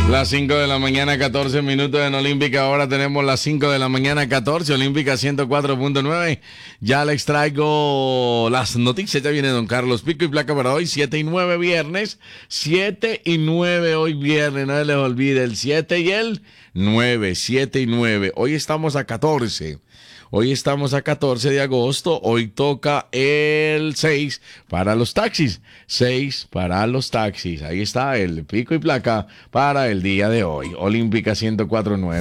Las 5 de la mañana, 14 minutos en Olímpica. Ahora tenemos las 5 de la mañana, 14. Olímpica 104.9. Ya les traigo las noticias. Ya viene don Carlos. Pico y placa para hoy, 7 y 9 viernes. 7 y 9 hoy viernes. No se les olvide el 7 y el 9. 7 y 9. Hoy estamos a 14. Hoy estamos a 14 de agosto. Hoy toca el 6 para los taxis. 6 para los taxis. Ahí está el pico y placa para el día de hoy. Olímpica 104.9.